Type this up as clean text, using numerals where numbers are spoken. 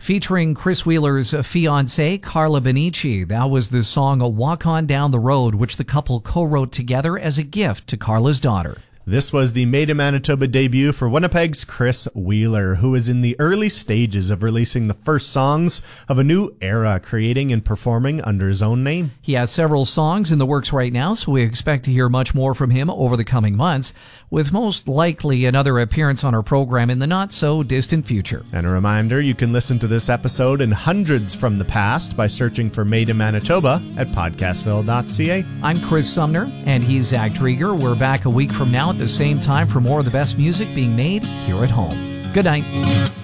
Featuring Chris Wheeler's fiancée, Carla Benici. That was the song Walk On Down the Road, which the couple co-wrote together as a gift to Carla's daughter. This was the Made in Manitoba debut for Winnipeg's Chris Wheeler, who is in the early stages of releasing the first songs of a new era, creating and performing under his own name. He has several songs in the works right now, so we expect to hear much more from him over the coming months, with most likely another appearance on our program in the not-so-distant future. And a reminder, you can listen to this episode and hundreds from the past by searching for Made in Manitoba at podcastville.ca. I'm Chris Sumner, and he's Zach Drieger. We're back a week from now at the same time for more of the best music being made here at home. Good night.